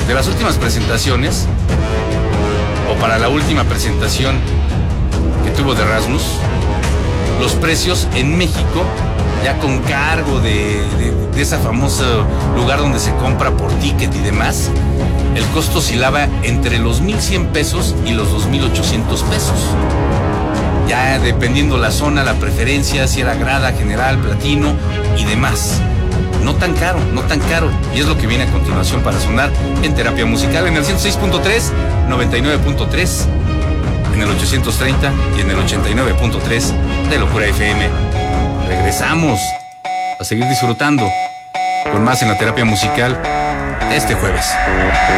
de las últimas presentaciones, o para la última presentación que tuvo de Rasmus, los precios en México, ya con cargo de ese famoso lugar donde se compra por ticket y demás, el costo oscilaba entre los 1,100 pesos y los 2,800 pesos. Ya dependiendo la zona, la preferencia, si era grada, general, platino y demás. No tan caro, no tan caro. Y es lo que viene a continuación para sonar en Terapia Musical, en el 106.3, 99.3, en el 830 y en el 89.3 de Locura FM. Regresamos a seguir disfrutando con más en la Terapia Musical este jueves.